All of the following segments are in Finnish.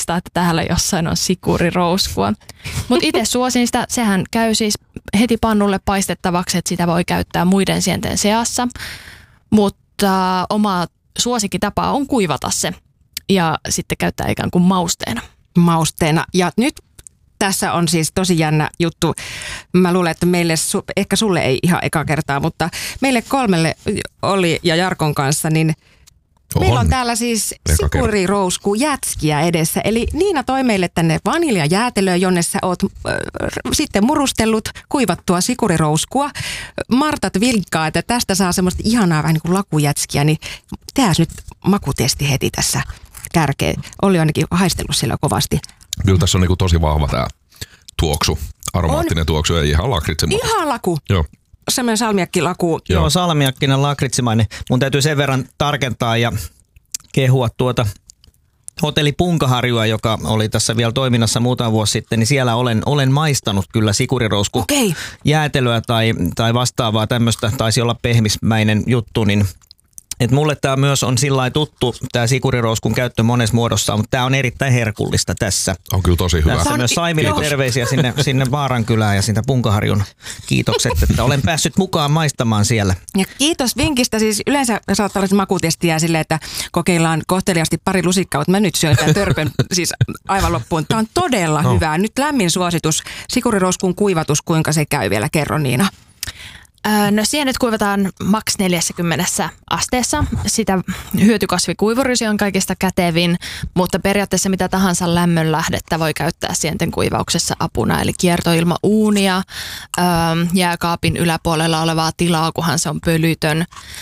muistaa, että täällä jossain on sikurirouskua. Mutta itse suosin sitä, sehän käy siis heti pannulle paistettavaksi, että sitä voi käyttää muiden sienten seassa. Mutta oma suosikkitapa on kuivata se ja sitten käyttää ikään kuin mausteena. Ja nyt tässä on siis tosi jännä juttu. Mä luulen, että meille, ehkä sulle ei ihan eka kertaa, mutta meille kolmelle Olli ja Jarkon kanssa, niin meillä on täällä siis sikurirousku jätskiä edessä. Eli Niina toi meille tänne vaniljajäätelöä, jonne sä oot sitten murustellut kuivattua sikurirouskua. Martat vinkkaa, että tästä saa semmoista ihanaa vähän niin kuin lakujätskiä, niin tehdään nyt makutesti heti tässä kärkeen. Olli on ainakin haistellut siellä kovasti. Kyllä tässä on niin kuin tosi vahva tämä tuoksu, aromaattinen tuoksu ja ihan lakritsimainen. Ihan laku. Joo. Semmoinen salmiakkilaku. Joo, salmiakkinen lakritsimainen. Mun täytyy sen verran tarkentaa ja kehua hotelli Punkaharjua, joka oli tässä vielä toiminnassa muutama vuosi sitten, niin siellä olen maistanut kyllä sikurirousku jäätelöä tai vastaavaa tämmöistä, taisi olla pehmismäinen juttu, niin että mulle tämä myös on sillä lailla tuttu, tämä sikurirouskun käyttö monessa muodossa, mutta tämä on erittäin herkullista tässä. On kyllä tosi hyvä. Tässä myös Saimille terveisiä sinne Vaarankylään ja siitä Punkaharjun kiitokset, että olen päässyt mukaan maistamaan siellä. Ja kiitos vinkistä. Siis yleensä saattaa olla makutestiä silleen, että kokeillaan kohteliaasti pari lusikkaa, mutta mä nyt syön tämän törpön siis aivan loppuun. Tämä on todella hyvää. Nyt lämmin suositus. Sikurirouskun kuivatus, kuinka se käy vielä? Kerro Niina. No sienet kuivataan maks 40 asteessa. Sitä hyötykasvikuivuryysi on kaikista kätevin, mutta periaatteessa mitä tahansa lämmönlähdettä voi käyttää sienten kuivauksessa apuna. Eli kiertoilmauunia, jääkaapin yläpuolella olevaa tilaa, kunhan se on pölytön.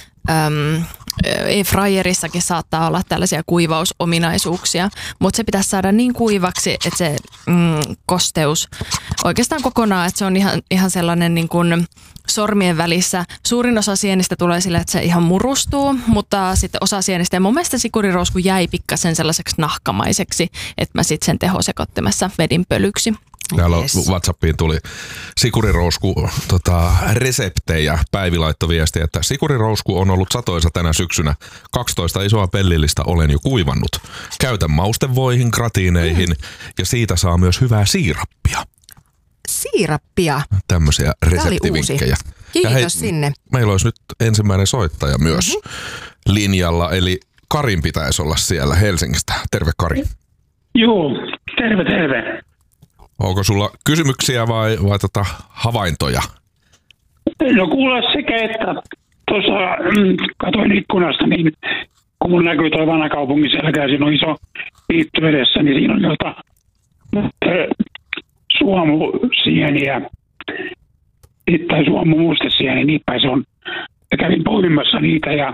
Airfryerissakin saattaa olla tällaisia kuivausominaisuuksia, mutta se pitäisi saada niin kuivaksi, että se kosteus oikeastaan kokonaan, että se on ihan sellainen niin kuin sormien välissä. Suurin osa sienistä tulee sille, että se ihan murustuu, mutta sitten osa sienistä, ja mun mielestä sikurirousku jäi pikkasen sellaiseksi nahkamaiseksi, että mä sitten sen tehosekoittimessa vedin pölyksi. Täällä WhatsAppiin tuli sikurirousku reseptejä. Päivi laittoi viestiä, että sikurirousku on ollut satoisa tänä syksynä. 12 isoa pellillistä olen jo kuivannut. Käytän maustevoihin, gratiineihin ja siitä saa myös hyvää siirappia. Siirappia? Tämmöisiä reseptivinkkejä. Kiitos sinne. Meillä olisi nyt ensimmäinen soittaja myös linjalla, eli Karin pitäisi olla siellä Helsingistä. Terve Kari. Joo, terve. Onko sulla kysymyksiä vai havaintoja? No kuule sekä, että tuossa katoin ikkunasta, niin kun mun näkyy toi vanha kaupungin selkä, siinä on iso liitty edessä, niin siinä on suomusieniä, tai suomumustesieniä, niin päin se on. Ja kävin poimimassa niitä ja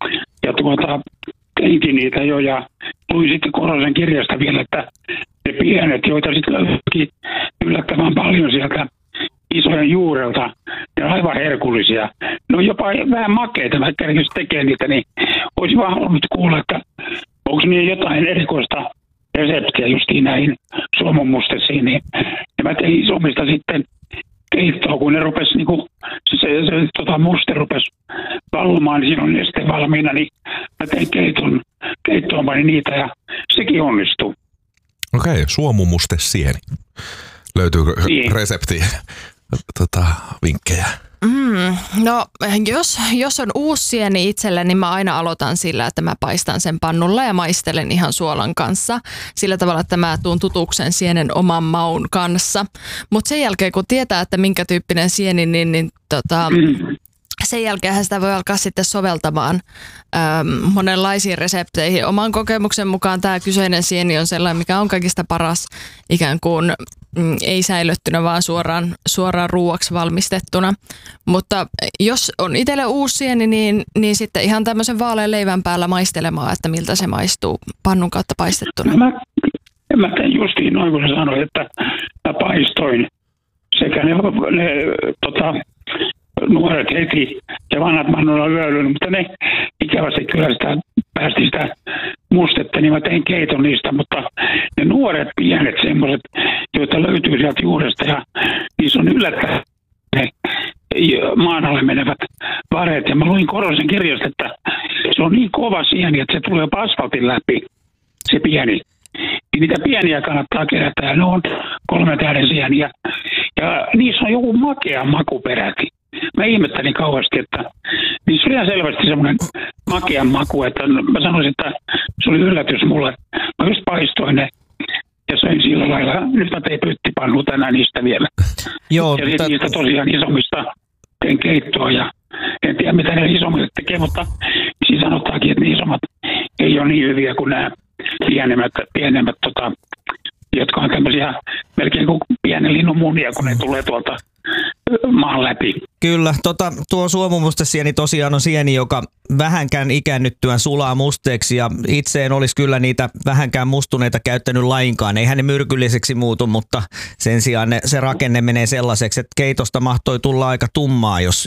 teinkin niitä jo ja luin sitten Korosen kirjasta vielä, että ne pienet, joita sitten löytyikin yllättävän paljon sieltä isojen juurelta, ne on aivan herkullisia. Ne on jopa vähän makeita, mä kerkesin tekemään niitä, niin olisi vaan halunnut kuulla, että onko niin jotain erikoista reseptiä justiin näihin suomumustesiin. Niin. Ja mä tein isomista sitten keittoa, kun ne rupesi, niinku, se muste rupesi valumaan, niin siinä on neste valmiina, niin mä tein keittoon panin niitä ja sekin onnistui. Okei, suomumustesieni. Löytyykö resepti vinkkejä? No jos on uusi sieni itselle, niin mä aina aloitan sillä, että mä paistan sen pannulla ja maistelen ihan suolan kanssa. Sillä tavalla, että mä tuun tutuksen sienen oman maun kanssa. Mutta sen jälkeen, kun tietää, että minkä tyyppinen sieni, niin sen jälkeen sitä voi alkaa sitten soveltamaan monenlaisiin resepteihin. Oman kokemuksen mukaan tämä kyseinen sieni on sellainen, mikä on kaikista paras ikään kuin ei säilöttynä, vaan suoraan ruuaksi valmistettuna. Mutta jos on itselle uusi sieni, niin sitten ihan tämmöisen vaalean leivän päällä maistelemaan, että miltä se maistuu pannun kautta paistettuna. Mä tein justiin noin, kun sä sanoit, että mä paistoin sekä ne nuoret heti ja vanhat mannulla yölyyn, mutta ne ikävästi kyllä päästi sitä mustetta, niin mä tein keiton niistä, mutta ne nuoret pienet semmoiset, joita löytyy sieltä juuresta ja niissä on yllättäen ne maan alle menevät vareet. Ja mä luin Korosen kirjasta, että se on niin kova sieni, että se tulee asfaltin läpi, se pieni. niin niitä pieniä kannattaa kerätä, ja ne on 3 tähden sieniä. Ja niissä on joku makea maku peräti. Mä ihmettelin kauheasti, että niissä oli ihan selvästi semmoinen makea maku, että mä sanoisin, että se oli yllätys mulle. Mä just paistoin ne ja söin sillä lailla. Nyt mä tein pyttipannu tänään niistä vielä. Joo, ja sitten niistä tosiaan isommista tein keittoa ja en tiedä mitä ne isommat tekee, mutta siis sanotaankin, että ne isommat ei ole niin hyviä kuin nämä pienemmät jotka on tämmöisiä melkein kuin pienen linnun munia, kun ne tulee tuolta maan läpi. Kyllä, tuo suomumustesieni tosiaan on sieni, joka vähänkään ikäännyttyään sulaa musteeksi, ja itse en olisi kyllä niitä vähänkään mustuneita käyttänyt lainkaan. Eihän ne myrkylliseksi muutu, mutta sen sijaan se rakenne menee sellaiseksi, että keitosta mahtoi tulla aika tummaa, jos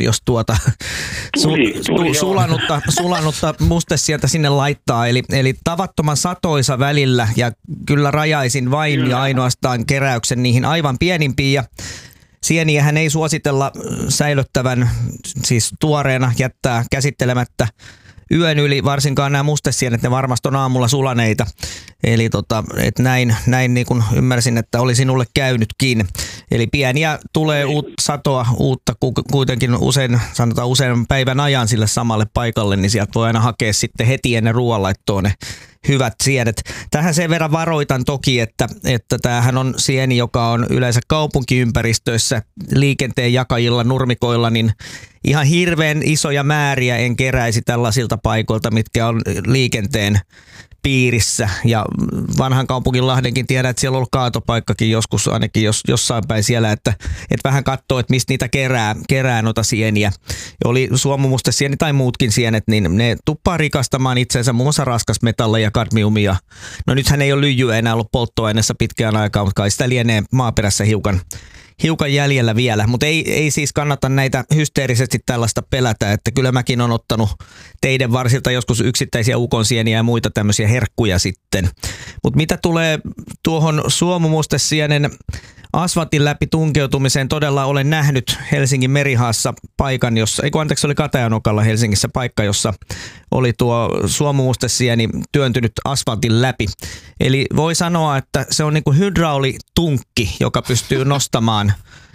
sulanutta mustesientä sinne laittaa. Eli tavattoman satoisa välillä, ja kyllä rajaisin vain ja ainoastaan keräyksen niihin aivan pienimpiin, ja sieniähän ei suositella säilyttävän, siis tuoreena jättää käsittelemättä yön yli, varsinkaan nämä mustesienet, ne varmasti on aamulla sulaneita. Eli et näin niin kuin ymmärsin, että oli sinulle käynytkin. Eli pieniä tulee satoa uutta kuitenkin usein päivän ajan sille samalle paikalle, niin sieltä voi aina hakea sitten heti ennen ruoanlaittoa ne hyvät sienet. Tähän sen verran varoitan toki, että tämähän on sieni, joka on yleensä kaupunkiympäristöissä liikenteen jakajilla, nurmikoilla, niin ihan hirveän isoja määriä en keräisi tällaisilta paikoilta, mitkä on liikenteen piirissä. Ja vanhan kaupungin Lahdenkin tiedän, että siellä on ollut kaatopaikkakin joskus, ainakin jossain päin siellä, että vähän katsoo, että mistä niitä kerää noita sieniä. Ja oli suomumustesieni tai muutkin sienet, niin ne tuppaa rikastamaan itseensä muun muassa raskasmetalleja, kadmiumia. No nythän ei ole lyijyä enää ollut polttoaineessa pitkään aikaa, mutta kai sitä lienee maaperässä hiukan jäljellä vielä, mutta ei siis kannata näitä hysteerisesti tällaista pelätä, että kyllä mäkin on ottanut teidän varsilta joskus yksittäisiä ukonsieniä ja muita tämmöisiä herkkuja sitten. Mutta mitä tulee tuohon suomumustesienen asfaltin läpi tunkeutumiseen, todella olen nähnyt Helsingin Merihaassa paikan, jossa, oli Katajanokalla Helsingissä paikka, jossa oli tuo suomumustesieni työntynyt asfaltin läpi. Eli voi sanoa, että se on niin kuin hydraulitunkki, joka pystyy nostamaan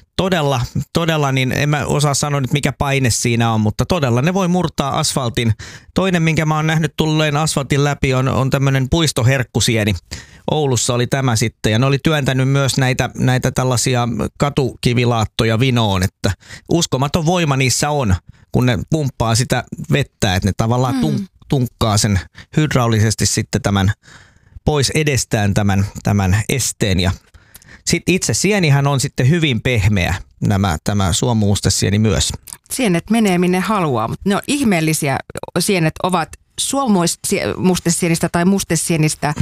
todella, niin en mä osaa sanoa nyt mikä paine siinä on, mutta todella ne voi murtaa asfaltin. Toinen, minkä mä oon nähnyt tulleen asfaltin läpi, on tämmöinen puistoherkkusieni. Oulussa oli tämä sitten, ja ne oli työntänyt myös näitä tällaisia katukivilaattoja vinoon, että uskomaton voima niissä on, kun ne pumppaa sitä vettä, että ne tavallaan tunkkaa sen hydraulisesti sitten tämän pois edestään tämän esteen, ja sitten itse sienihän on sitten hyvin pehmeä, tämä suomumustesieni myös. Sienet menee minne haluaa, mutta ne on ihmeellisiä. Sienet ovat suomumustesienistä tai mustesienistä.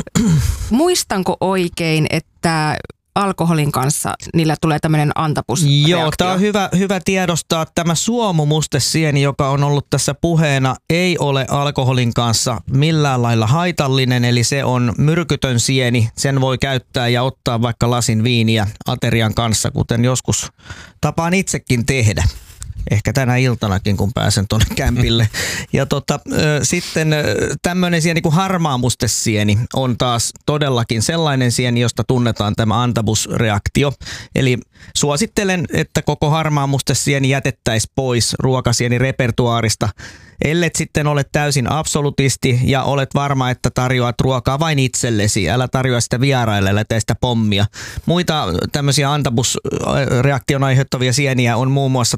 Muistanko oikein, että alkoholin kanssa niillä tulee tämmöinen antapusreaktio? Joo, tämä on hyvä tiedostaa. Tämä suomumustesieni, joka on ollut tässä puheena, ei ole alkoholin kanssa millään lailla haitallinen, eli se on myrkytön sieni. Sen voi käyttää ja ottaa vaikka lasin viiniä aterian kanssa, kuten joskus tapaan itsekin tehdä. Ehkä tänä iltanakin, kun pääsen tuonne kämpille. Ja sitten tämmöinen sieni kuin harmaamustesieni on taas todellakin sellainen sieni, josta tunnetaan tämä antabusreaktio. Eli suosittelen, että koko harmaamustesieni jätettäisiin pois ruokasieni repertuaarista, ellet sitten ole täysin absolutisti ja olet varma, että tarjoat ruokaa vain itsellesi. Älä tarjoa sitä vieraille, älä tee sitä pommia. Muita tämmöisiä antabusreaktion aiheuttavia sieniä on muun muassa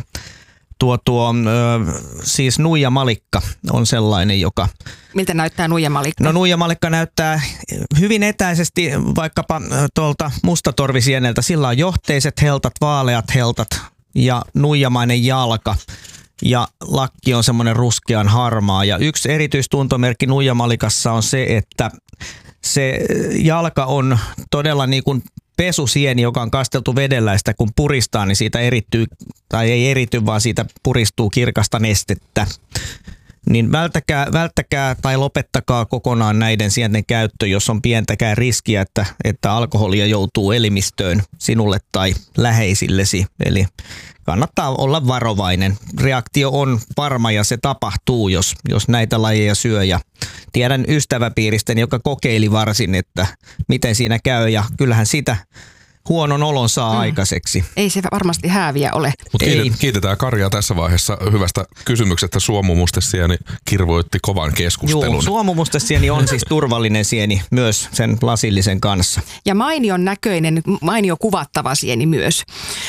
siis nuijamalikka on sellainen, joka... Miltä näyttää nuijamalikka? No nuijamalikka näyttää hyvin etäisesti vaikkapa tuolta mustatorvisieneltä. Sillä on johteiset heltat, vaaleat heltat ja nuijamainen jalka. Ja lakki on semmoinen ruskean harmaa. Ja yksi erityistuntomerkki nuijamalikassa on se, että se jalka on todella niin kuin pesusieni, joka on kasteltu vedellä, ja sitä kun puristaa, niin siitä erittyy, tai ei erity, vaan siitä puristuu kirkasta nestettä. niin välttäkää tai lopettakaa kokonaan näiden sienten käyttö, jos on pientäkään riskiä, että alkoholia joutuu elimistöön sinulle tai läheisillesi. Eli kannattaa olla varovainen. Reaktio on varma ja se tapahtuu, jos näitä lajeja syö. Ja tiedän ystäväpiiristä, joka kokeili varsin, että miten siinä käy, ja kyllähän sitä huonon olon saa aikaiseksi. Ei se varmasti hääviä ole. Mutta kiitetään Karjaa tässä vaiheessa hyvästä kysymyksestä. Suomumustesieni kirvoitti kovan keskustelun. Joo, suomumustesieni on siis turvallinen sieni myös sen lasillisen kanssa. Ja mainion näköinen, mainio kuvattava sieni myös.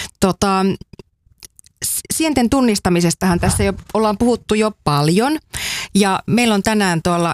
Sienten tunnistamisestahan tässä ollaan puhuttu jo paljon, ja meillä on tänään tuolla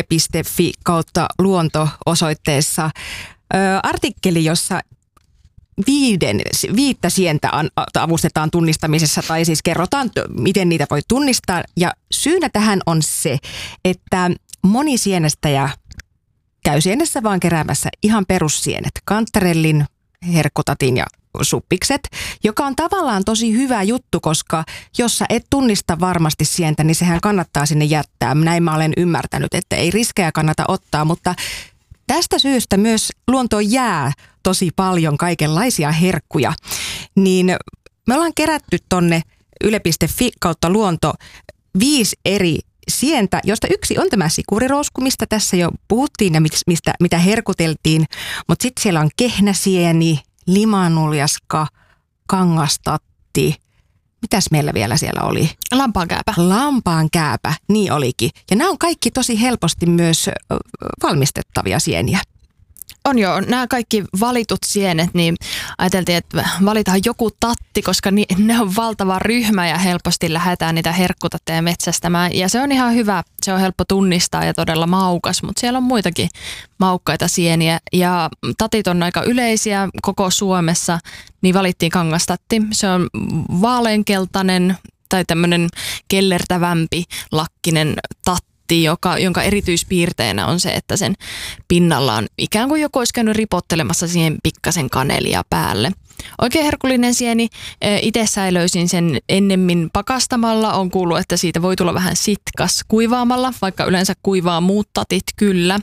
yle.fi/luonto-osoitteessa artikkeli, jossa 5 sientä avustetaan tunnistamisessa, tai siis kerrotaan, miten niitä voi tunnistaa. Ja syynä tähän on se, että moni sienestäjä käy sienessä vaan keräämässä ihan perussienet, kantarellin, herkkutatin ja suppikset, joka on tavallaan tosi hyvä juttu, koska jos sä et tunnista varmasti sientä, niin sehän kannattaa sinne jättää. Näin mä olen ymmärtänyt, että ei riskejä kannata ottaa, mutta tästä syystä myös luontoon jää tosi paljon kaikenlaisia herkkuja. Niin me ollaan kerätty tonne yle.fi/luonto 5 eri sientä, josta yksi on tämä sikurirousku, mistä tässä jo puhuttiin ja mitä herkuteltiin, mutta sitten siellä on kehnäsieni, limanuljaska, kangastatti. Mitäs meillä vielä siellä oli? Lampaankääpä. Lampaankääpä, niin olikin. Ja nämä on kaikki tosi helposti myös valmistettavia sieniä. On joo, nämä kaikki valitut sienet, niin ajateltiin, että valitaan joku tatti, koska ne on valtava ryhmä ja helposti lähdetään niitä herkkutatteja metsästämään. Ja se on ihan hyvä, se on helppo tunnistaa ja todella maukas, mutta siellä on muitakin maukkaita sieniä. Ja tatit on aika yleisiä koko Suomessa, niin valittiin kangastatti. Se on vaaleankeltainen tai tämmöinen kellertävämpi lakkinen tatti, jonka erityispiirteenä on se, että sen pinnalla on ikään kuin joku olisi käynyt ripottelemassa siihen pikkasen kanelia päälle. Oikein herkullinen sieni. Itse säilöisin sen ennemmin pakastamalla. On kuullut, että siitä voi tulla vähän sitkas kuivaamalla, vaikka yleensä kuivaa muut tatit kyllä.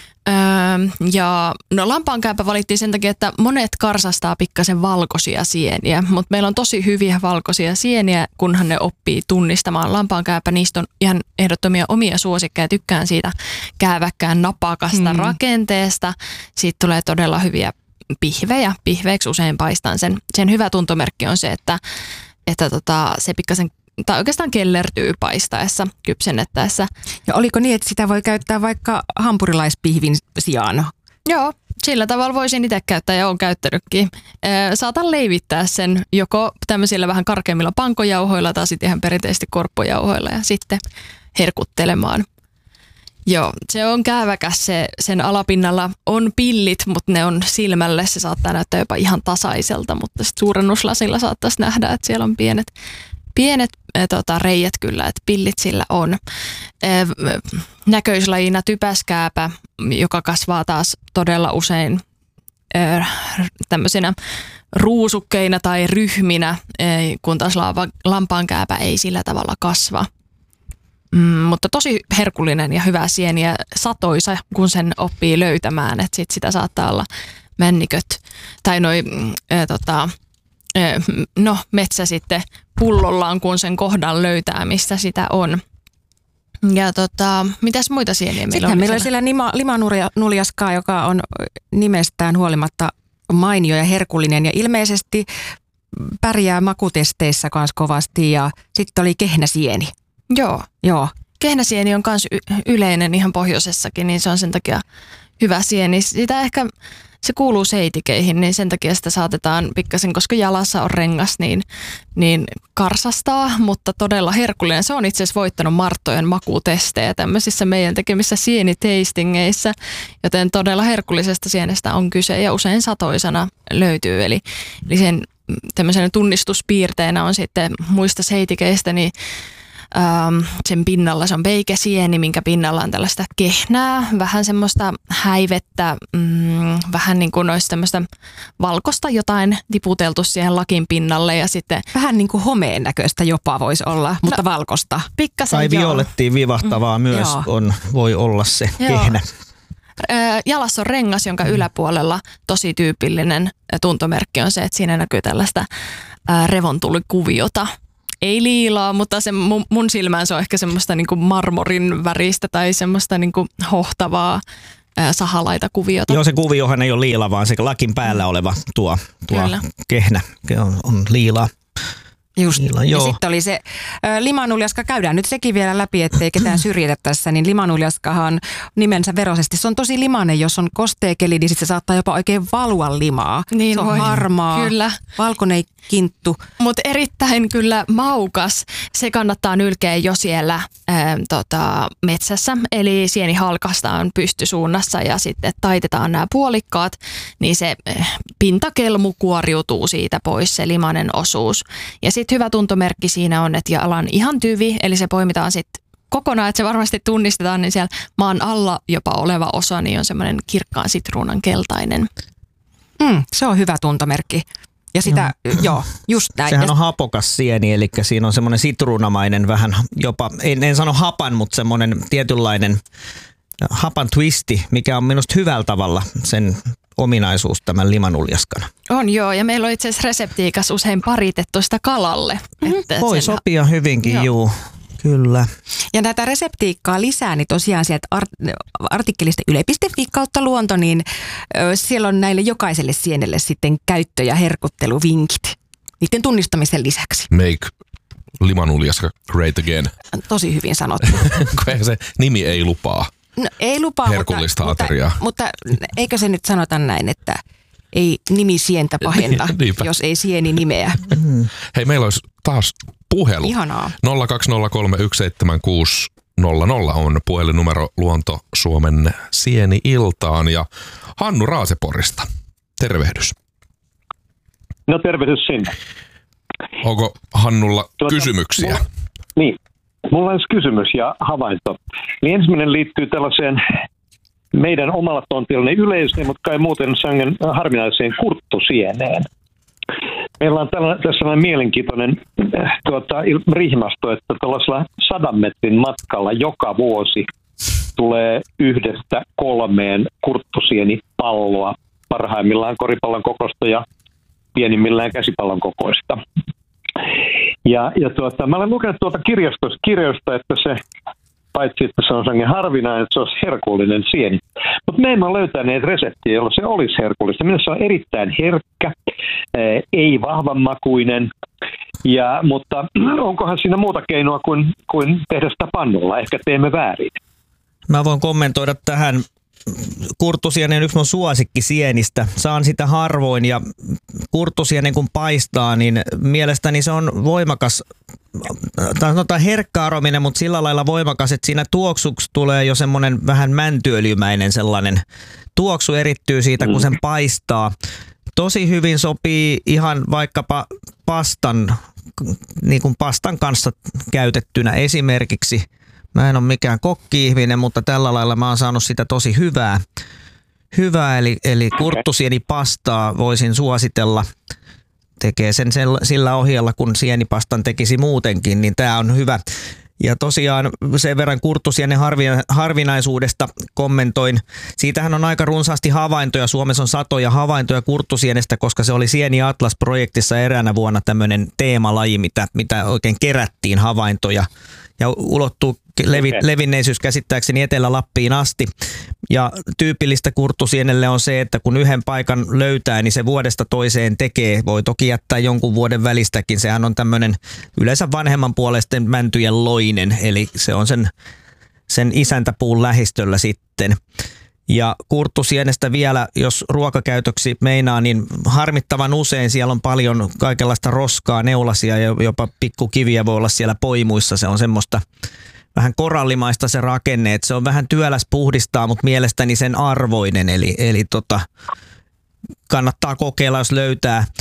Ja lampaankääpä valittiin sen takia, että monet karsastaa pikkasen valkoisia sieniä, mutta meillä on tosi hyviä valkoisia sieniä, kunhan ne oppii tunnistamaan lampaankääpä. Niistä on ihan ehdottomia omia suosikkeja. Tykkään siitä kääväkkään napakasta rakenteesta. Siitä tulee todella hyviä pihvejä. Pihveiksi usein paistan sen. Sen hyvä tuntomerkki on se, että se pikkasen tai oikeastaan kellertyy paistaessa, kypsennettäessä. Ja oliko niin, että sitä voi käyttää vaikka hampurilaispihvin sijaan? Joo, sillä tavalla voisin itse käyttää ja olen käyttänytkin. Saatan leivittää sen joko tämmöisillä vähän karkeammilla pankojauhoilla tai sitten ihan perinteisesti korppojauhoilla ja sitten herkuttelemaan. Joo, se on kääväkäs. Sen alapinnalla on pillit, mutta ne on silmälle. Se saattaa näyttää jopa ihan tasaiselta, mutta suurennuslasilla saattaisi nähdä, että siellä on pienet reijät kyllä, että pillit sillä on. Näköislajina typäskääpä, joka kasvaa taas todella usein tämmöisinä ruusukkeina tai ryhminä, kun taas lampaankääpä ei sillä tavalla kasva. Mutta tosi herkullinen ja hyvä sieni ja satoisa, kun sen oppii löytämään, että sitä saattaa olla männiköt tai metsä sitten pullollaan, kun sen kohdan löytää, mistä sitä on. Ja mitäs muita sieniä meillä on? Sitten meillä on siellä limanuljaskaa, joka on nimestään huolimatta mainio ja herkullinen ja ilmeisesti pärjää makutesteissä kanssa kovasti, ja sitten oli kehnäsieni. Joo. Kehnäsieni on myös yleinen ihan pohjoisessakin, niin se on sen takia hyvä sieni. Sitä ehkä se kuuluu seitikeihin, niin sen takia sitä saatetaan pikkasen, koska jalassa on rengas, niin karsastaa, mutta todella herkullinen. Se on itse asiassa voittanut Marttojen makutestejä tämmöisissä meidän tekemissä sieniteistingeissä, joten todella herkullisesta sienestä on kyse ja usein satoisana löytyy. Eli sen tämmöisenä tunnistuspiirteenä on sitten muista seitikeistä, niin Sen pinnalla se on peikesieni, minkä pinnalla on tällaista kehnää, vähän semmoista häivettä, vähän niin kuin olisi tämmöistä valkosta jotain tiputeltu siihen lakin pinnalle ja sitten... Vähän niin kuin homeen näköistä jopa voisi olla, mutta valkosta. Pikkasen tai violettiin vivahtavaa myös voi olla se kehnä. Jalassa on rengas, jonka yläpuolella tosi tyypillinen tuntomerkki on se, että siinä näkyy tällaista revontulikuviota. Ei liilaa, mutta se mun silmään se on ehkä semmoista niinku marmorin väristä tai semmoista niinku hohtavaa sahalaita kuviota. Joo, se kuviohan ei ole liila, vaan se lakin päällä oleva tuo kehnä on liilaa. Just. Ja sitten oli se limanuljaska, käydään nyt sekin vielä läpi, ettei ketään syrjitä tässä, niin limanuljaskahan nimensä veroisesti. Se on tosi limainen, jos on kosteekeli, niin sitten se saattaa jopa oikein valua limaa. Niin se on harmaa, kyllä. Valkoinen kinttu. Mutta erittäin kyllä maukas. Se kannattaa nylkeä jo siellä metsässä, eli sieni halkaistaan pystysuunnassa ja sitten taitetaan nämä puolikkaat, niin se pintakelmu kuoriutuu siitä pois, se limainen osuus. Ja sitten hyvä tuntomerkki siinä on, että jalan ihan tyvi, eli se poimitaan sitten kokonaan, että se varmasti tunnistetaan, niin siellä maan alla jopa oleva osa niin on semmoinen kirkkaan sitruunan keltainen. Se on hyvä tuntomerkki. Ja sitä, just näin. Sehän on hapokas sieni, eli siinä on semmoinen sitruunamainen vähän jopa, en sano hapan, mutta semmoinen tietynlainen hapan twisti, mikä on minusta hyvällä tavalla sen ominaisuus tämän limanuljaskana. On joo, ja meillä on itse asiassa reseptiikassa usein paritettu sitä kalalle. Että voi sopia hyvinkin, juu. Kyllä. Ja näitä reseptiikkaa lisää, niin tosiaan sieltä artikkelista yle.fi kautta luonto, niin siellä on näille jokaiselle sienelle sitten käyttö- ja herkutteluvinkit niiden tunnistamisen lisäksi. Make limanuljaska great again. Tosi hyvin sanottu. Se nimi ei lupaa. No, ei lupaa, herkullista ateriaa. Mutta eikö se nyt sanota näin, että ei nimi sientä pahenta, jos ei sieni nimeä. Hei, meillä olisi taas puhelu. Ihanaa. 020317600 on puhelinnumero Luonto Suomen sieni-iltaan ja Hannu Raaseporista. Tervehdys. No tervehdys sinne. Onko Hannulla kysymyksiä? Mulla olisi kysymys ja havainto. Niin ensimmäinen liittyy tällaiseen meidän omalla tontilla niin yleiseen, mutta kai muuten sangen harvinaiseen kurttusieneen. Meillä on tässä mielenkiintoinen rihmasto, että tällaisella 100 metrin matkalla joka vuosi tulee 1-3 kurttusienipalloa, parhaimmillaan koripallon kokoista ja pienimmillään käsipallon kokoista. Mä olen lukenut tuolta kirjoista, että se, paitsi että se on sangen harvinainen, että se olisi herkullinen sieni. Mutta me emme ole löytäneet reseptiä, jolla se olisi herkullista. Minusta se on erittäin herkkä, ei vahvanmakuinen, mutta onkohan siinä muuta keinoa kuin tehdä sitä pannulla? Ehkä teemme väärin. Mä voin kommentoida tähän. Kurttusieni on yksi mun suosikkisienistä. Saan sitä harvoin ja kurttusienen kun paistaa, niin mielestäni se on voimakas, tai sanotaan herkkä-arominen, mutta sillä lailla voimakas, että siinä tuoksuksi tulee jo semmoinen vähän mäntyöljymäinen sellainen tuoksu erittyy siitä, kun sen paistaa. Tosi hyvin sopii ihan vaikkapa pastan, niin kuin pastan kanssa käytettynä esimerkiksi. Mä en ole mikään kokki-ihminen, mutta tällä lailla mä oon saanut sitä tosi hyvää eli kurttusienipastaa voisin suositella. Tekee sen sillä ohjeella, kun sienipastan tekisi muutenkin, niin tää on hyvä. Ja tosiaan sen verran kurttusienen harvinaisuudesta kommentoin. Siitähän on aika runsaasti havaintoja. Suomessa on satoja havaintoja kurttusienestä, koska se oli Sieni Atlas-projektissa eräänä vuonna tämmöinen teemalaji, mitä oikein kerättiin havaintoja. Ja ulottuu levinneisyys käsittääkseni Etelä-Lappiin asti. Ja tyypillistä kurttusienelle on se, että kun yhden paikan löytää, niin se vuodesta toiseen tekee. Voi toki jättää jonkun vuoden välistäkin. Sehän on tämmöinen yleensä vanhemman puoleisten mäntyjen loinen, eli se on sen isäntäpuun lähistöllä sitten. Ja kurttusienestä vielä, jos ruokakäytöksi meinaa, niin harmittavan usein siellä on paljon kaikenlaista roskaa, neulasia ja jopa pikkukiviä voi olla siellä poimuissa. Se on semmoista vähän korallimaista se rakenne, että se on vähän työläs puhdistaa, mutta mielestäni sen arvoinen, eli kannattaa kokeilla, jos löytää.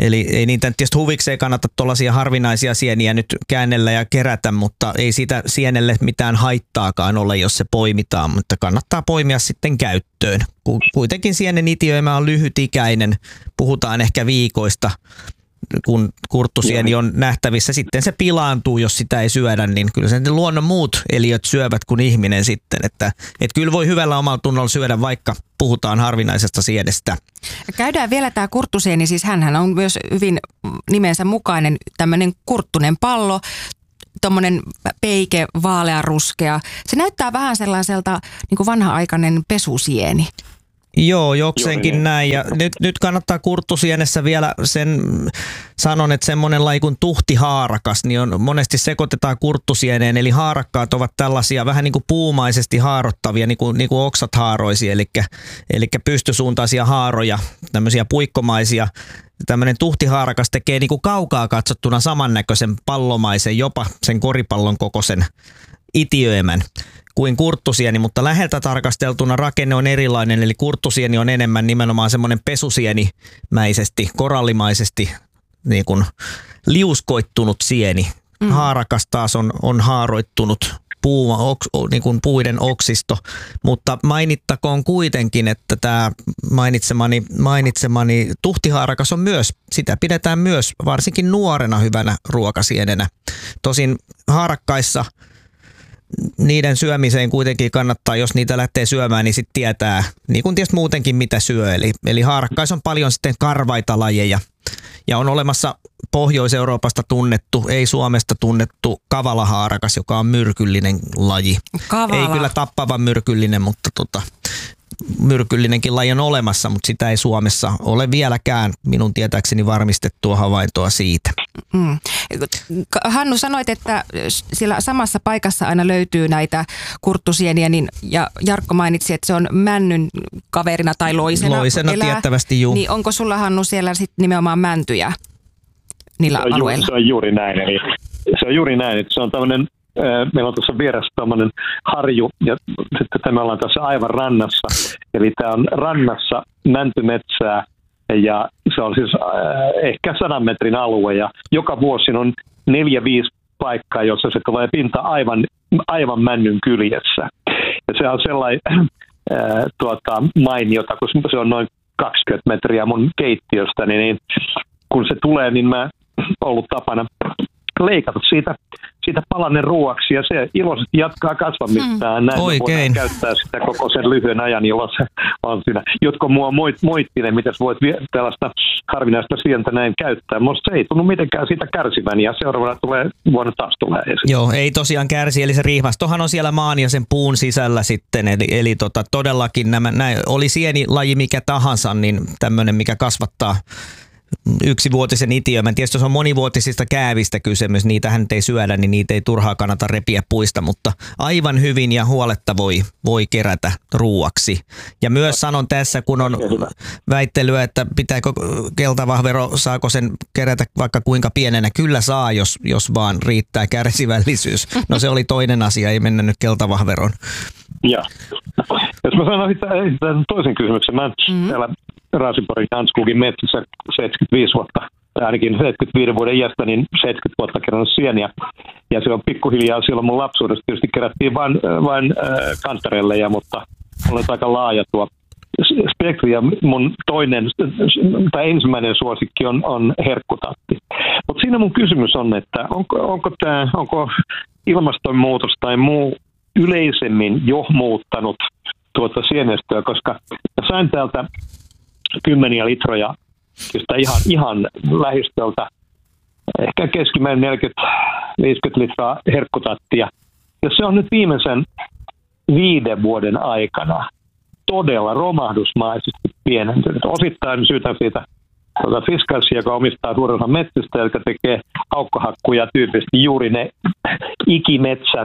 Eli ei niitä tietysti huvikseen kannata tuollaisia harvinaisia sieniä nyt käännellä ja kerätä, mutta ei siitä sienelle mitään haittaakaan ole, jos se poimitaan, mutta kannattaa poimia sitten käyttöön. Kuitenkin sienen itiöimä on lyhytikäinen, puhutaan ehkä viikoista, kun kurttusieni on nähtävissä. Sitten se pilaantuu, jos sitä ei syödä, niin kyllä sen luonnon muut eliöt syövät kuin ihminen sitten. Että kyllä voi hyvällä omalla tunnolla syödä, vaikka puhutaan harvinaisesta sienestä. Käydään vielä tämä kurttusieni, siis hänhän on myös hyvin nimensä mukainen tämmöinen kurttunen pallo, tommonen peike, vaaleanruskea. Se näyttää vähän sellaiselta niin kuin vanha-aikainen pesusieni. Joo, jokseenkin näin. Ja nyt kannattaa kurttusienessä vielä sen sanon, että semmoinen laji kuin tuhtihaarakas, niin monesti sekoitetaan kurttusieneen. Eli haarakkaat ovat tällaisia vähän niin kuin puumaisesti haarottavia, niin kuin oksat haaroisi, eli pystysuuntaisia haaroja, tämmöisiä puikkomaisia. Tämmöinen tuhtihaarakas tekee niin kuin kaukaa katsottuna samannäköisen pallomaisen, jopa sen koripallon kokoisen itiöemän kuin kurttusieni, mutta läheltä tarkasteltuna rakenne on erilainen, eli kurttusieni on enemmän nimenomaan semmoinen pesusienimäisesti, korallimaisesti niin kuin liuskoittunut sieni. Haarakas taas on haaroittunut niin kuin puiden oksisto, mutta mainittakoon kuitenkin, että tämä mainitsemani tuhtihaarakas on myös, sitä pidetään myös varsinkin nuorena hyvänä ruokasienenä. Tosin haarakkaissa niiden syömiseen kuitenkin kannattaa, jos niitä lähtee syömään, niin sitten tietää, niin kuin tietysti muutenkin mitä syö. Eli haarakkaissa on paljon sitten karvaita lajeja ja on olemassa Pohjois-Euroopasta tunnettu, ei Suomesta tunnettu kavalahaarakas, joka on myrkyllinen laji. Kavala. Ei kyllä tappavan myrkyllinen, mutta myrkyllinenkin laji on olemassa, mutta sitä ei Suomessa ole vieläkään minun tietääkseni varmistettua havaintoa siitä. Hannu, sanoit, että siellä samassa paikassa aina löytyy näitä kurttusieniä, niin, ja Jarkko mainitsi, että se on männyn kaverina tai loisena. Loisena elää. Tiettävästi juu. Niin onko sulla, Hannu, siellä sitten nimenomaan mäntyjä niillä alueilla? Se on juuri näin. Eli se on juuri näin, että se on tämmöinen, meillä on tuossa vieressä tämmöinen harju, ja sitten me ollaan tässä aivan rannassa. Eli tämä on rannassa mäntymetsää, ja se on siis ehkä 100 metrin alue, ja joka vuosi on 4-5 paikkaa, jossa se tulee pinta aivan männyn kyljessä. Ja se on sellainen mainiota, kun se on noin 20 metriä mun keittiöstä, niin kun se tulee, niin mä ollut tapana leikata siitä palanen ruuaksi, ja se iloisesti jatkaa kasvamistaan. Näin voidaan käyttää sitä koko sen lyhyen ajan, jolloin se on siinä. Jotkut mua moittinen, miten voit tällaista harvinaista sientä näin käyttää. Musta se ei tunnu mitenkään siitä kärsivän, ja seuraavana vuonna taas tulee esiin. Joo, ei tosiaan kärsi, eli se riihvastohan on siellä maan ja sen puun sisällä sitten, eli todellakin oli sienilaji mikä tahansa, niin tämmöinen, mikä kasvattaa yksivuotisen itiömän. Tietysti jos on monivuotisista käävistä kysymys, niitähän ei syödä, niin niitä ei turhaa kannata repiä puista, mutta aivan hyvin ja huoletta voi kerätä ruuaksi. Ja myös sanon tässä, kun on väittelyä, että pitääkö keltavahvero, saako sen kerätä vaikka kuinka pienenä. Kyllä saa, jos vaan riittää kärsivällisyys. No se oli toinen asia, ei mennä nyt keltavahveroon. Joo. Jos mä sanon tämän toisen kysymyksen, mä täällä Raaseporin Janskogin metsissä 75 vuotta, tai ainakin 75 vuoden iästä, niin 70 vuotta kerännyt sieniä. Ja se on pikkuhiljaa, silloin mun lapsuudessa tietysti kerättiin vain kantarelleja, mutta on aika laaja tuo spektri. Ja mun ensimmäinen suosikki on herkkutatti. Mutta siinä mun kysymys on, että onko ilmastonmuutos tai muu yleisemmin jo muuttanut tuota sienestöä, koska mä sain täältä 10 litroja ihan lähistöltä, ehkä keskimäärin 40-50 litraa herkkutattia. Ja se on nyt viimeisen 5 vuoden aikana todella romahdusmaisesti pienentynyt. Osittain syytän siitä Fiskarsia, joka omistaa suurin osan metsistä, joka tekee aukkohakkuja tyypillisesti juuri ne ikimetsä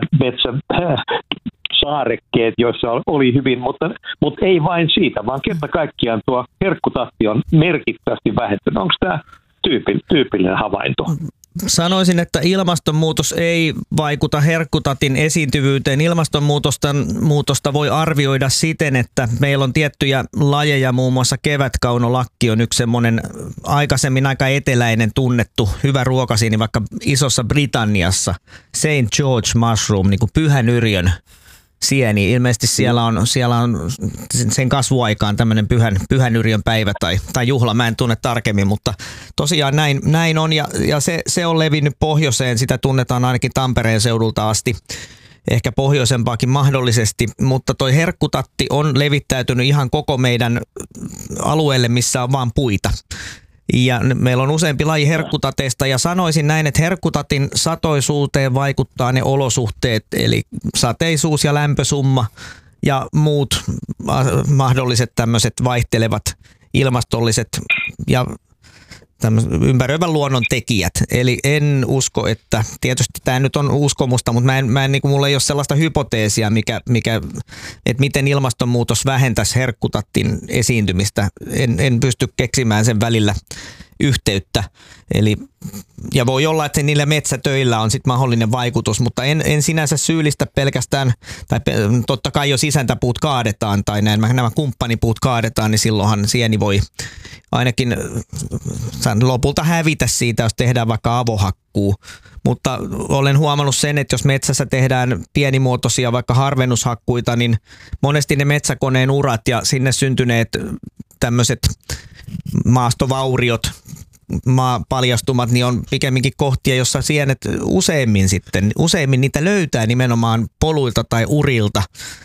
saarekkeet, joissa oli hyvin, mutta ei vain siitä, vaan kerta kaikkiaan tuo herkkutatti on merkittävästi vähentynyt. Onko tämä tyypillinen havainto? sanoisin, että ilmastonmuutos ei vaikuta herkkutatin esiintyvyyteen. Ilmastonmuutosta voi arvioida siten, että meillä on tiettyjä lajeja, muun muassa kevätkaunolakki on yksi semmoinen aikaisemmin aika eteläinen tunnettu hyvä ruokasieni vaikka Isossa Britanniassa. St. George mushroom, niin kuin pyhän yrjön sieni. Ilmeisesti siellä on sen kasvuaikaan tämmöinen pyhän yrjön päivä tai juhla. Mä en tunne tarkemmin, mutta tosiaan näin on ja se on levinnyt pohjoiseen. Sitä tunnetaan ainakin Tampereen seudulta asti. Ehkä pohjoisempaakin mahdollisesti, mutta toi herkkutatti on levittäytynyt ihan koko meidän alueelle, missä on vaan puita. Ja meillä on useampi laji herkkutateista ja sanoisin näin, että herkkutatin satoisuuteen vaikuttaa ne olosuhteet, eli sateisuus ja lämpösumma ja muut mahdolliset tämmöiset vaihtelevat ilmastolliset ja ympäröivän luonnon tekijät. Eli en usko, että tietysti tämä nyt on uskomusta, mutta mä en mulla ei ole sellaista hypoteesia, että miten ilmastonmuutos vähentäisi herkkutattin esiintymistä. En pysty keksimään sen välillä yhteyttä. Ja voi olla, että niillä metsätöillä on sitten mahdollinen vaikutus, mutta en sinänsä syyllistä pelkästään, tai totta kai jos isäntäpuut kaadetaan tai nämä kumppanipuut kaadetaan, niin silloinhan sieni voi ainakin lopulta hävitä siitä, jos tehdään vaikka avohakkuu. Mutta olen huomannut sen, että jos metsässä tehdään pienimuotoisia vaikka harvennushakkuita, niin monesti ne metsäkoneen urat ja sinne syntyneet tämmöiset maastovauriot, maapaljastumat, niin on pikemminkin kohtia, jossa sienet useimmin niitä löytää nimenomaan poluilta tai urilta.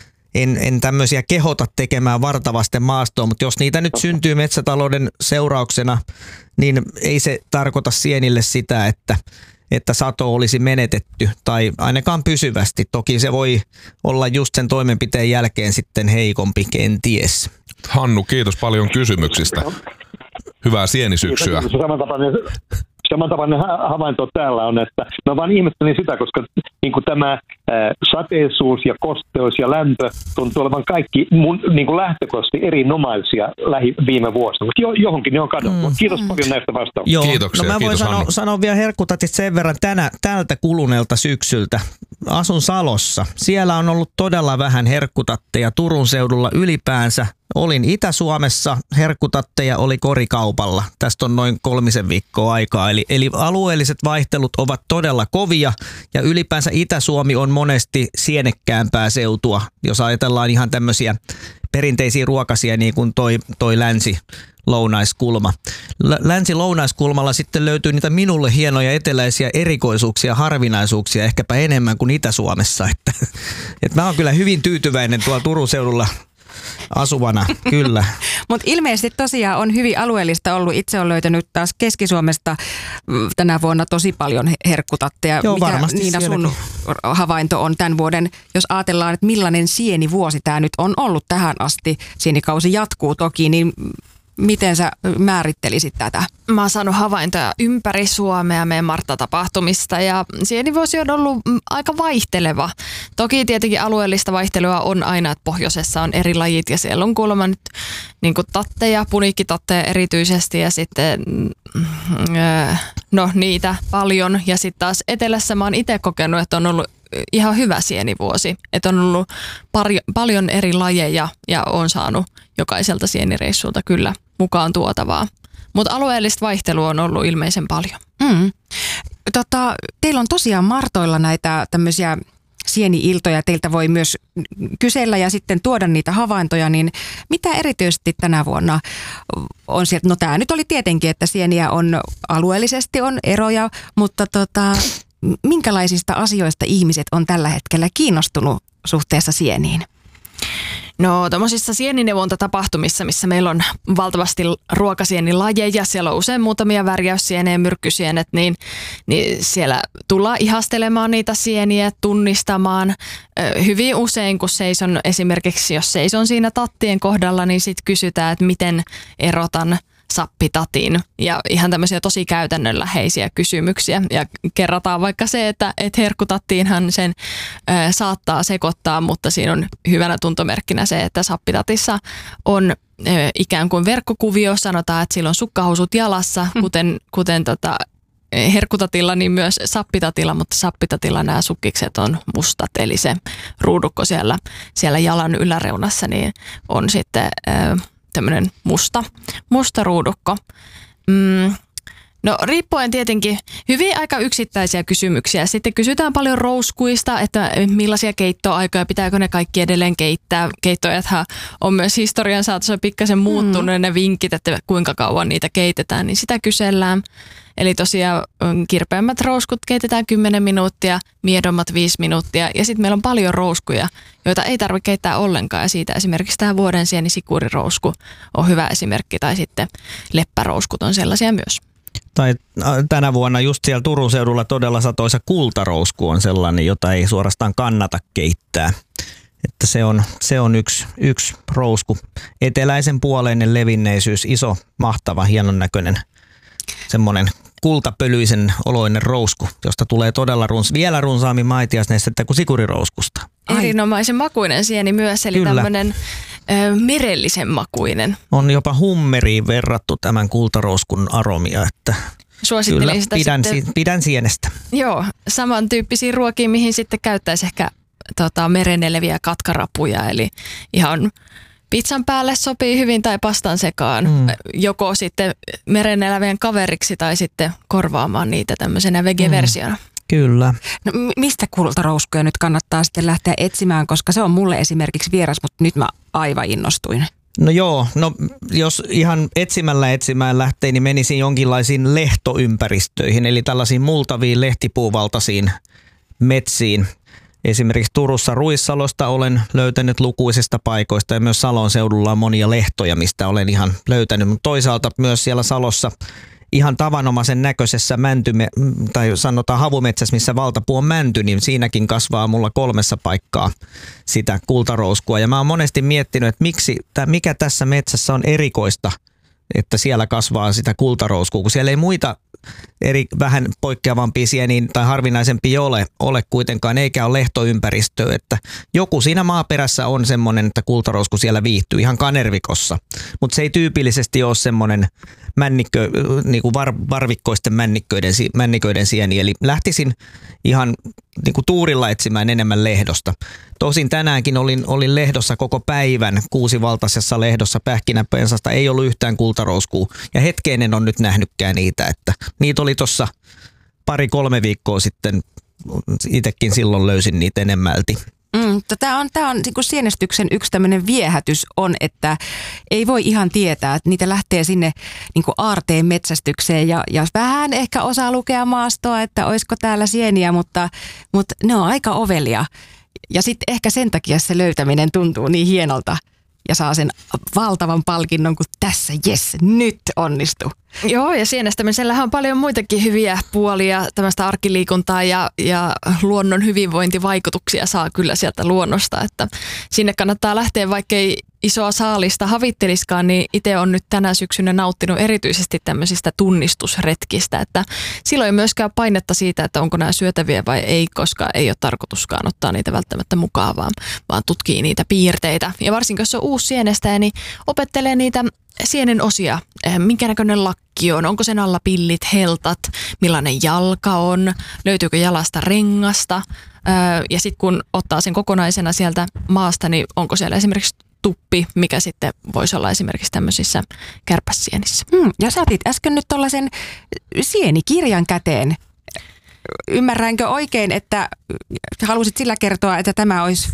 En tämmöisiä kehota tekemään vartavasten maastoon, mutta jos niitä nyt syntyy metsätalouden seurauksena, niin ei se tarkoita sienille sitä, että sato olisi menetetty tai ainakaan pysyvästi. Toki se voi olla just sen toimenpiteen jälkeen sitten heikompi kenties. Hannu, kiitos paljon kysymyksistä. Hyvää sienisyksyä. Samantapainen havainto täällä on, että mä vaan ihmettelin sitä, koska niin kuin tämä sateisuus ja kosteus ja lämpö tuntuu olevan kaikki niin lähtökohtaisesti erinomaisia viime vuosina, mutta johonkin ne on kadonnut. Kiitos paljon näistä vastauksista. Joo, kiitoksia. No mä voin sanoa vielä herkkutatit sen verran tältä kuluneelta syksyltä. Asun Salossa. Siellä on ollut todella vähän herkkutatteja Turun seudulla ylipäänsä. Olin Itä-Suomessa, herkkutatteja oli korikaupalla. Tästä on noin 3 viikkoa aikaa. Eli alueelliset vaihtelut ovat todella kovia ja ylipäänsä Itä-Suomi on monesti sienekkäämpää seutua, jos ajatellaan ihan tämmöisiä perinteisiä ruokasia niin kuin toi länsi-lounaiskulma. Länsi-lounaiskulmalla sitten löytyy niitä minulle hienoja eteläisiä erikoisuuksia, harvinaisuuksia ehkäpä enemmän kuin Itä-Suomessa. Että mä oon kyllä hyvin tyytyväinen tuolla Turun seudulla asuvana, kyllä. Mutta ilmeisesti tosiaan on hyvin alueellista ollut. Itse olen löytänyt taas Keski-Suomesta tänä vuonna tosi paljon herkkutatteja. Joo, mikä varmasti Niina sun havainto on tämän vuoden, jos ajatellaan, että millainen sienivuosi tämä nyt on ollut tähän asti, sienikausi jatkuu toki, niin miten sä määrittelisit tätä? Mä oon saanut havaintoja ympäri Suomea meidän Martta-tapahtumista ja sienivuosi on ollut aika vaihteleva. Toki tietenkin alueellista vaihtelua on aina, että pohjoisessa on eri lajit ja siellä on kuulemma nyt niin kuin tatteja, puniikkitatteja erityisesti ja sitten niitä paljon. Ja sitten taas etelässä mä oon itse kokenut, että on ollut ihan hyvä sienivuosi. Että on ollut paljon eri lajeja ja on saanut jokaiselta sienireissulta kyllä mukaan tuotavaa. Mutta alueellista vaihtelua on ollut ilmeisen paljon. Teillä on tosiaan Martoilla näitä tämmöisiä sieni-iltoja. Teiltä voi myös kysellä ja sitten tuoda niitä havaintoja. Niin mitä erityisesti tänä vuonna on sieltä? No tämä nyt oli tietenkin, että sieniä on alueellisesti on eroja, mutta minkälaisista asioista ihmiset on tällä hetkellä kiinnostunut suhteessa sieniin? No tuommoisissa sienineuvontatapahtumissa, missä meillä on valtavasti ruokasienilajeja, siellä on usein muutamia värjäyssieniä ja myrkkysienet, niin siellä tullaan ihastelemaan niitä sieniä, tunnistamaan. Hyvin usein, kun esimerkiksi jos seison siinä tattien kohdalla, niin sitten kysytään, että miten erotan sappitatin ja ihan tämmöisiä tosi käytännönläheisiä kysymyksiä ja kerrataan vaikka se, että herkkutattiinhan sen saattaa sekoittaa, mutta siinä on hyvänä tuntomerkkinä se, että sappitatissa on ikään kuin verkkokuvio, sanotaan, että sillä on sukkahousut jalassa, kuten herkutatilla, niin myös sappitatilla, mutta sappitatilla nämä sukkikset on mustat, eli se ruudukko siellä jalan yläreunassa niin on sitten tämmöinen musta ruudukko. No riippuen tietenkin hyvin aika yksittäisiä kysymyksiä. Sitten kysytään paljon rouskuista, että millaisia keittoaikoja, pitääkö ne kaikki edelleen keittää. Keittoajathan on myös historian saatossa pikkasen muuttunut ne vinkit, että kuinka kauan niitä keitetään, niin sitä kysellään. Eli tosiaan kirpeämmät rouskut keitetään 10 minuuttia, miedommat 5 minuuttia ja sitten meillä on paljon rouskuja, joita ei tarvitse keittää ollenkaan ja siitä esimerkiksi tämä vuodensieni sikurirousku on hyvä esimerkki tai sitten leppärouskut on sellaisia myös. Tai tänä vuonna just siellä Turun seudulla todella satoisa kultarousku on sellainen, jota ei suorastaan kannata keittää. Että se on yksi rousku. Eteläisen puoleinen levinneisyys, iso, mahtava, hienon näköinen, semmoinen kultapölyisen oloinen rousku, josta tulee todella vielä runsaammin maitiaisnestettä kuin sikurirouskusta. Erinomaisen makuinen sieni myös, eli tämmöinen merellisen makuinen. On jopa hummeriin verrattu tämän kultarouskun aromia, että suosittelin sitä pidän sienestä. Joo, samantyyppisiä ruokia, mihin sitten käyttäisi ehkä mereneleviä katkarapuja, eli ihan pizzan päälle sopii hyvin tai pastan sekaan, joko sitten merenelävien kaveriksi tai sitten korvaamaan niitä tämmöisenä vegeversiona. Kyllä. No, mistä kultarouskuja nyt kannattaa sitten lähteä etsimään, koska se on mulle esimerkiksi vieras, mutta nyt mä aivan innostuin. No joo, jos ihan etsimään lähtee, niin menisin jonkinlaisiin lehtoympäristöihin, eli tällaisiin multaviin lehtipuuvaltaisiin metsiin. Esimerkiksi Turussa Ruissalosta olen löytänyt lukuisista paikoista ja myös Salon seudulla on monia lehtoja, mistä olen ihan löytänyt. Mutta toisaalta myös siellä Salossa ihan tavanomaisen näköisessä tai sanotaan havumetsässä, missä valtapuu on mänty, niin siinäkin kasvaa mulla 3 paikkaa sitä kultarouskua. Ja mä oon monesti miettinyt, että mikä tässä metsässä on erikoista, että siellä kasvaa sitä kultarouskua, kun siellä ei muita vähän poikkeavampia sieniä tai harvinaisempia ole kuitenkaan, eikä ole lehtoympäristöä, että joku siinä maaperässä on semmoinen, että kultarousku siellä viihtyy ihan kanervikossa, mutta se ei tyypillisesti ole semmoinen niinku varvikkoisten männiköiden sieni, eli lähtisin ihan niinku tuurilla etsimään enemmän lehdosta. Tosin tänäänkin olin lehdossa koko päivän, 6-valtaisessa lehdossa pähkinäpensasta, ei ollut yhtään kultarouskua ja hetkeen en ole nyt nähnytkään niitä, että niitä oli tuossa 2-3 viikkoa sitten, itsekin silloin löysin niitä enemmälti. Tämä on niin kuin sienestyksen yksi tämmöinen viehätys on, että ei voi ihan tietää, että niitä lähtee sinne niin kuin aarteen metsästykseen ja vähän ehkä osaa lukea maastoa, että olisiko täällä sieniä, mutta ne on aika ovelia. Ja sitten ehkä sen takia se löytäminen tuntuu niin hienolta ja saa sen valtavan palkinnon, kun tässä jes, nyt onnistuu. Joo, ja sienestämisellähän on paljon muitakin hyviä puolia, tämmöistä arkiliikuntaa ja luonnon hyvinvointivaikutuksia saa kyllä sieltä luonnosta, että sinne kannattaa lähteä, vaikkei isoa saalista havitteliskaan, niin itse on nyt tänä syksynä nauttinut erityisesti tämmöisistä tunnistusretkistä, että silloin ei myöskään painetta siitä, että onko nämä syötäviä vai ei, koska ei ole tarkoituskaan ottaa niitä välttämättä mukaan, vaan tutkii niitä piirteitä. Ja varsinkin jos on uusi sienestäjä, niin opettelee niitä sienen osia, minkä näköinen lakki on, onko sen alla pillit, heltat, millainen jalka on, löytyykö jalasta rengasta ja sitten kun ottaa sen kokonaisena sieltä maasta, niin onko siellä esimerkiksi tuppi, mikä sitten voisi olla esimerkiksi tämmöisissä kärpäsienissä. Ja sä otit äsken nyt tollaisen sienikirjan käteen. Ymmärränkö oikein, että halusit sillä kertoa, että tämä olisi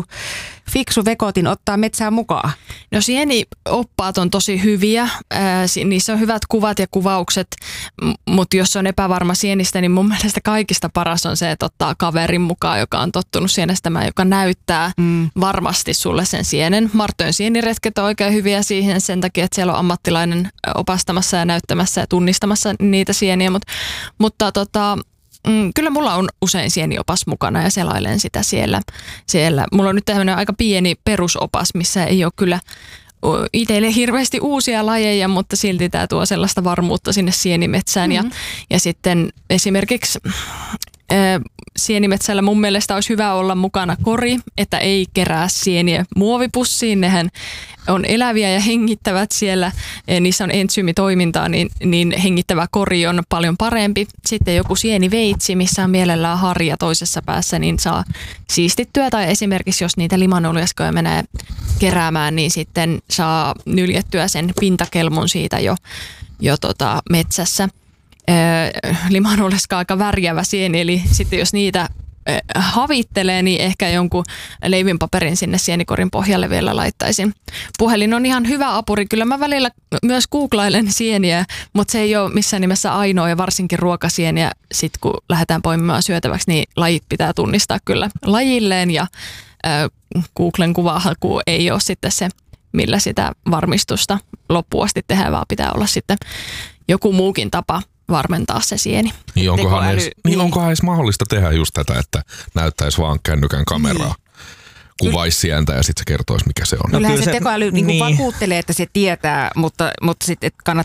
fiksu vekotin ottaa metsään mukaan? No sienioppaat on tosi hyviä. Niissä on hyvät kuvat ja kuvaukset, mutta jos on epävarma sienistä, niin mun mielestä kaikista paras on se, että ottaa kaverin mukaan, joka on tottunut sienestämään, joka näyttää varmasti sulle sen sienen. Marttojen sieniretket on oikein hyviä siihen sen takia, että siellä on ammattilainen opastamassa ja näyttämässä ja tunnistamassa niitä sieniä, mutta kyllä mulla on usein sieniopas mukana ja selailen sitä siellä. Mulla on nyt tämmöinen aika pieni perusopas, missä ei ole kyllä itselle hirveästi uusia lajeja, mutta silti tämä tuo sellaista varmuutta sinne sienimetsään. Ja sitten esimerkiksi sienimetsällä mun mielestä olisi hyvä olla mukana kori, että ei kerää sieniä muovipussiin. Nehän on eläviä ja hengittävät siellä. Niissä on entsyymitoimintaa, niin hengittävä kori on paljon parempi. Sitten joku sieniveitsi, missä on mielellään harja toisessa päässä, niin saa siistittyä. Tai esimerkiksi jos niitä limanoljeskoja menee keräämään, niin sitten saa nyljettyä sen pintakelmun siitä jo metsässä. Limanoljeska on aika värjävä sieni, eli sitten jos niitä havittelee, niin ehkä jonkun leivinpaperin sinne sienikorin pohjalle vielä laittaisin. Puhelin on ihan hyvä apuri. Kyllä mä välillä myös googlailen sieniä, mutta se ei ole missään nimessä ainoa ja varsinkin ruokasieniä. Sitten kun lähdetään poimimaan syötäväksi, niin lajit pitää tunnistaa kyllä lajilleen ja Googlen kuvahaku ei ole sitten se, millä sitä varmistusta loppuun asti tehdään, vaan pitää olla sitten joku muukin tapa varmentaa se sieni. Niin onkohan edes mahdollista tehdä just tätä, että näyttäisi vaan kännykän kameraa, kuvaisi sientä ja sitten se kertoisi, mikä se on. Kyllähän se tekoäly vakuuttelee, että se tietää, mutta sitten kannattaa